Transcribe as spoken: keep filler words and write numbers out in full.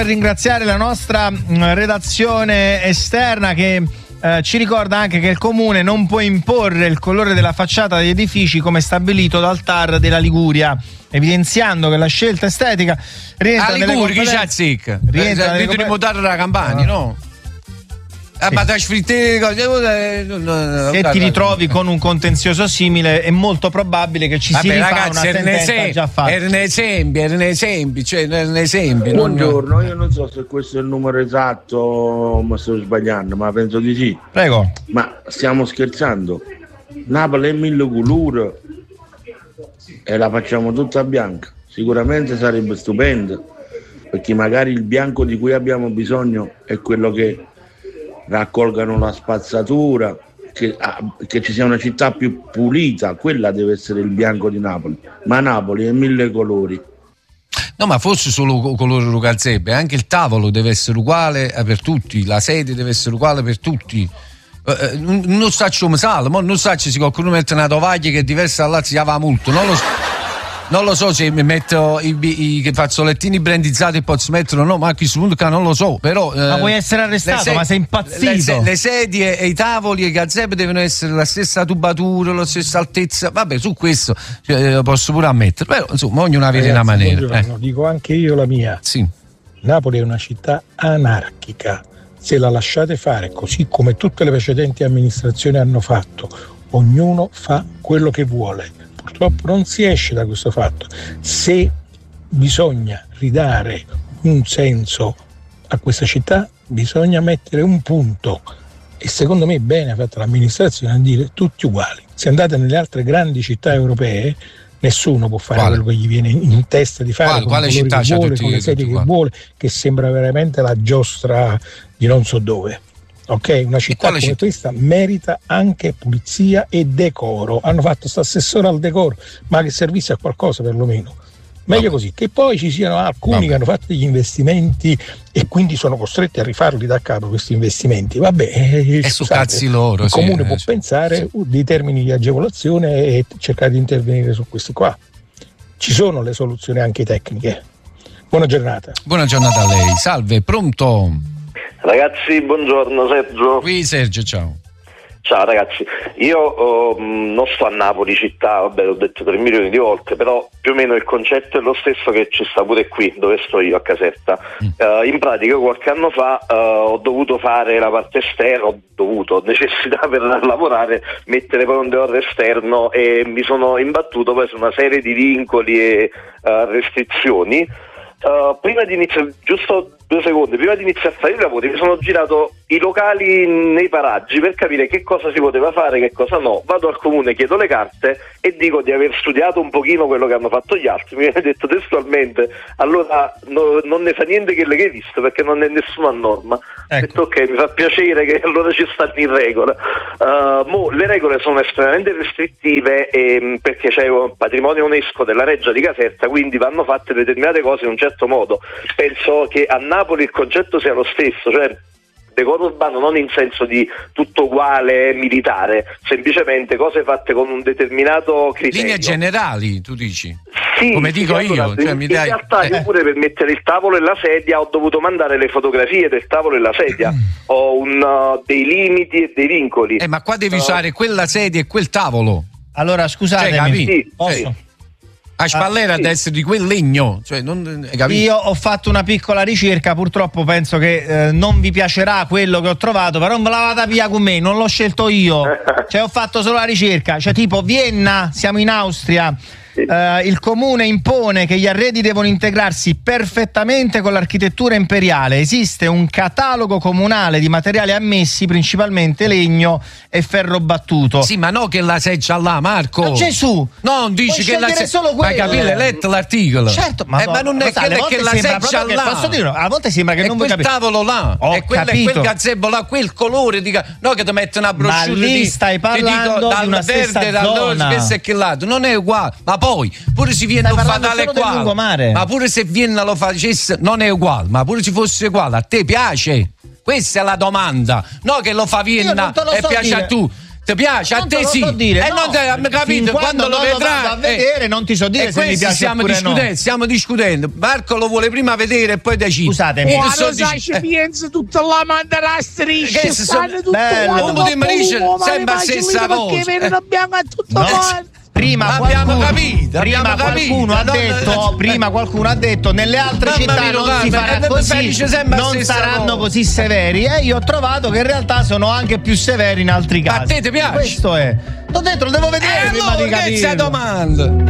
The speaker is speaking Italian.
Ringraziare la nostra mh, redazione esterna che eh, ci ricorda anche che il comune non può imporre il colore della facciata degli edifici come stabilito dal T A R della Liguria, evidenziando che la scelta estetica rientra nelle competenze rientra nelle competenze mutare la Campania, no? no? Sì. Ma fritte cose se ti ritrovi con un contenzioso simile è molto probabile che ci Vabbè, si rifà ragazzi, una sentenza esempio, già fatta. Erano esempi, erano esempi, cioè erano esempi. Buongiorno, non... io non so se questo è il numero esatto, ma sto sbagliando, ma penso di sì. Prego. Ma stiamo scherzando? Napoli è mille colori e la facciamo tutta bianca. Sicuramente sarebbe stupendo, perché magari il bianco di cui abbiamo bisogno è quello che raccolgano la spazzatura, che, ah, che ci sia una città più pulita, quella deve essere il bianco di Napoli, ma Napoli è mille colori. No, ma forse solo colore calzebbe, anche il tavolo deve essere uguale per tutti, la sedia deve essere uguale per tutti. Eh, non so come sale, ma non so se qualcuno mette una tovaglia che è diversa dall'altra, si va molto, non lo so. Non lo so se mi metto i, i, i fazzolettini brandizzati e posso metterlo, no, ma a questo punto non lo so, però... Ma eh, vuoi essere arrestato, se- ma sei impazzito! Le, le sedie e i tavoli e i gazebo devono essere la stessa tubatura, la stessa altezza, vabbè, su questo cioè, posso pure ammettere, però insomma ognuno avere una maniera. Eh. Dico anche io la mia. Sì. Napoli è una città anarchica, se la lasciate fare così come tutte le precedenti amministrazioni hanno fatto, ognuno fa quello che vuole. Purtroppo non si esce da questo fatto. Se bisogna ridare un senso a questa città, bisogna mettere un punto, e secondo me bene ha fatto l'amministrazione a dire tutti uguali. Se andate nelle altre grandi città europee, nessuno può fare quale? quello che gli viene in testa di fare, quale, con quale i colori città che vuole, con le sedie che vuole, che sembra veramente la giostra di non so dove. Ok, una città come città? Questa merita anche pulizia e decoro. Hanno fatto sta assessore al decoro, ma che servisse a qualcosa perlomeno. Meglio Vabbè. così, che poi ci siano alcuni Vabbè. che hanno fatto degli investimenti e quindi sono costretti a rifarli da capo questi investimenti. Vabbè, eh, e su cazzi loro. Il sì, comune eh, può sì, pensare sì. dei termini di agevolazione e cercare di intervenire su questi qua. Ci sono le soluzioni anche tecniche. Buona giornata. Buona giornata a lei. Salve, pronto? Ragazzi, buongiorno, Sergio. Qui Sergio, ciao. Ciao ragazzi, io oh, non sto a Napoli città, vabbè l'ho detto tre milioni di volte, però più o meno il concetto è lo stesso che ci sta pure qui, dove sto io a Caserta. Mm. Uh, in pratica qualche anno fa uh, ho dovuto fare la parte esterna, ho dovuto, ho necessità per lavorare, mettere poi un deodore esterno e mi sono imbattuto poi su una serie di vincoli e uh, restrizioni. Uh, prima di iniziare, giusto due secondi, prima di iniziare a fare i lavori mi sono girato i locali nei paraggi per capire che cosa si poteva fare, che cosa no. Vado al comune, chiedo le carte e dico di aver studiato un pochino quello che hanno fatto gli altri. Mi viene detto testualmente, allora no, non ne fa niente che l'hai visto perché non è nessuna norma. Ecco. Ho detto ok, mi fa piacere che allora ci stanno in regola. Uh, mo, le regole sono estremamente restrittive e, perché c'è un patrimonio UNESCO della Reggia di Caserta, quindi vanno fatte determinate cose in un certo modo. Penso che a Napoli il concetto sia lo stesso, cioè decoro urbano non in senso di tutto uguale militare, semplicemente cose fatte con un determinato criterio. Linee generali, tu dici? Sì, come dico sì, io. allora, cioè, in, mi dai... in realtà io eh. pure per mettere il tavolo e la sedia ho dovuto mandare le fotografie del tavolo e la sedia. Ho un, uh, dei limiti e dei vincoli. Eh, ma qua devi uh, usare quella sedia e quel tavolo. Allora scusatemi, cioè, sì, posso? Sì. A spallera ah, sì. deve essere di quel legno, cioè, non, io ho fatto una piccola ricerca, purtroppo penso che eh, non vi piacerà quello che ho trovato, però non ve la vada via con me, non l'ho scelto io, cioè ho fatto solo la ricerca, cioè tipo Vienna, siamo in Austria. Uh, il comune impone che gli arredi devono integrarsi perfettamente con l'architettura imperiale. Esiste un catalogo comunale di materiali ammessi, principalmente legno e ferro battuto. Sì, ma no che la seggia là, Marco. Ma Gesù! Non dici che la seggia solo quello. Ma capire, letto l'articolo. Certo, ma, eh, no, ma non è che, che, che la seggia là. Posso dire, a volte sembra che è non quel vuoi capire. Tavolo là, Ho è quel, capito. quel gazebo là, quel colore di no che ti mettono una brochure. Ma lì di, stai parlando dico, dal di una verde, stessa dal zona. questo e che lato, non è uguale. Ma poi pure si viene un fatale qua. Ma pure se Vienna lo facesse non è uguale, ma pure se fosse uguale, a te piace? Questa è la domanda, no che lo fa Vienna e so piace dire. a tu. ti piace? Non A te, te lo sì. so dire, E no. non te hai capito, Fin quando, quando lo non lo vedrai. vado a vedere, non ti so dire e se mi questo piace stiamo oppure discutendo, no. stiamo discutendo. Marco lo vuole prima vedere e poi decide. Scusatemi. E Ma tu so lo sai, dici- ci pensa tutta la mandara Che striscia, se stanno so- tutto bello. quanto Uno di Marisce ma sempre le la stessa macine cosa. perché vedono abbiamo a tutto No. quanto. Prima Abbiamo qualcuno, capito, prima abbiamo qualcuno capito. ha No, detto, no, no. prima qualcuno ha detto nelle altre Mamma città mia, non Carmen, si farà e così, dice sempre la non stessa saranno cosa. così severi e io ho trovato che in realtà sono anche più severi in altri Ma casi. a te ti piace? Questo è. T'ho detto, lo devo vedere Eh, prima allora, di che capire. c'è domanda?